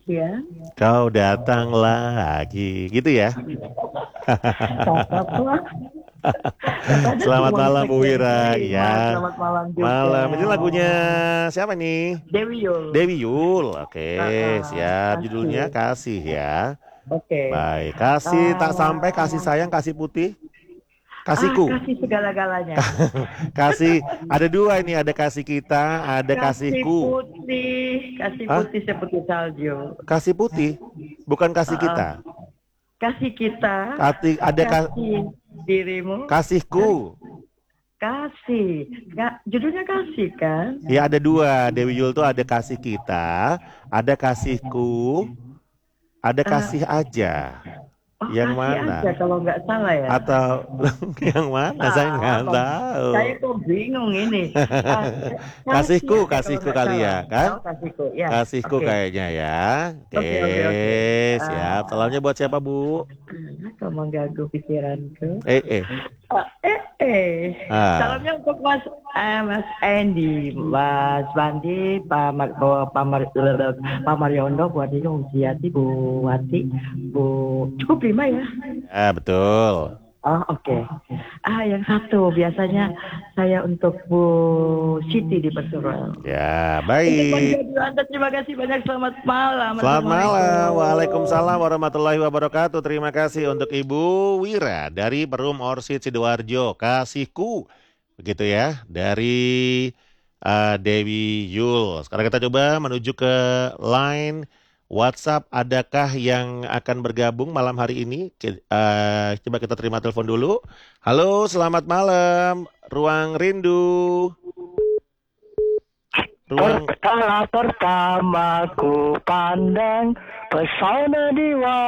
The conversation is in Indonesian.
Ya. Kau datang lagi, gitu ya. Cakep. Katanya Selamat semua malam Bu Wira, frekuensi. Mas, ya. selamat malam juga. Malam, ini lagunya siapa nih? Dewi Yul. Dewi Yul, oke, siap. Judulnya Kasih. Kasih ya. Oke. Baik, kasih tak sampai, kasih Ah, sayang, kasih putih, kasihku. kasih segala-galanya. Kasih, ada dua ini, ada kasih kita, ada kasihku. Kasih Hah? putih seperti salju. Kasih putih, bukan kasih Ah, kita. kasih kita, Ada kasih dirimu, dan kasihku. kasih. Judulnya kasih kan? Ya ada dua, Dewi Yul tuh ada kasih kita, ada kasihku, ada Eh, kasih aja. oh, Yang kasih aja mana? kalau nggak salah ya. Atau yang mana? Saya Ah, nggak tahu. saya kok bingung ini. Ah, kasih Kasihku, aja kalau kasihku nggak kali salah. ya, kan? Oh, kasihku. Ya, Kasihku oke. kayaknya ya. Oke, Oke, oke, oke. siap. Salamnya buat siapa, Bu? Kau mengganggu pikiranku. Eh. Ah, Salamnya untuk Mas Andy, Mas Bandi, Pak Mariondo, Bu Adino, Bu Ciati, Bu Wati, Bu cukup 5 ya. ya betul. Oh, oke. Yang satu biasanya saya untuk Bu Siti di Persurel. Ya, Untuk baik. panggilan Anda terima kasih banyak. Selamat malam. Selamat malam. Assalamualaikum. Waalaikumsalam warahmatullahi wabarakatuh. Terima kasih untuk Ibu Wira dari Perum Orsid Sidoarjo. Kasihku. Begitu ya. Dari Dewi Yul. Sekarang kita coba menuju ke line WhatsApp. Adakah yang akan bergabung malam hari ini? Coba kita terima telepon dulu. Halo, selamat malam. Ruang Rindu. Ruang Pertama ku pandang pesona di